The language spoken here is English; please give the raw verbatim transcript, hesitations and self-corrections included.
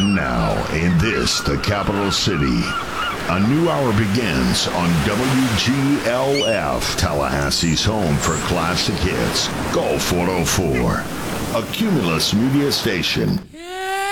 And now, in this, the capital city, a new hour begins on W G L F, Tallahassee's home for classic hits, Go four oh four, a Cumulus media station.